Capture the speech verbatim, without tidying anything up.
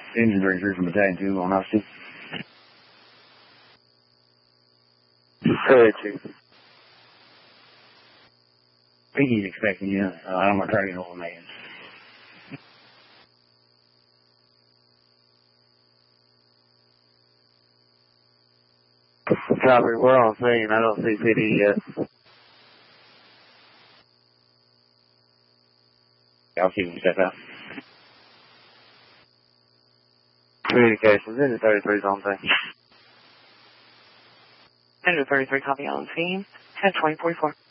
Engine thirty-three from Battalion two on altitude. thirty-two. I think he's expecting you. Uh, I'm going to try to get hold of man. Copy, we're on scene. I don't see P D yet. I'll see when you step out. Communications, Engine thirty-three's on scene. Engine thirty-three, copy on scene. ten twenty forty-four.